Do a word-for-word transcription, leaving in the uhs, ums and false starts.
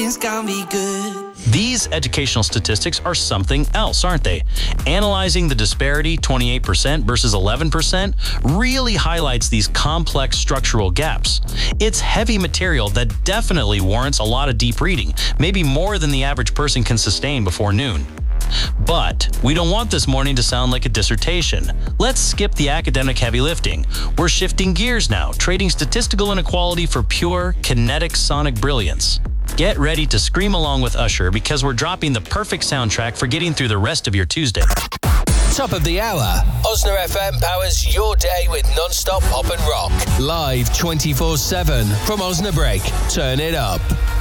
It's gonna be good. These educational statistics are something else, aren't they? Analyzing the disparity, twenty-eight percent versus eleven percent, really highlights these complex structural gaps. It's heavy material that definitely warrants a lot of deep reading, maybe more than the average person can sustain before noon. But we don't want this morning to sound like a dissertation. Let's skip the academic heavy lifting. We're shifting gears now, trading statistical inequality for pure, kinetic sonic brilliance. Get ready to scream along with Usher because we're dropping the perfect soundtrack for getting through the rest of your Tuesday. Top of the hour. Osna F M powers your day with non-stop pop and rock. Live twenty-four seven from Osnabrück. Turn it up.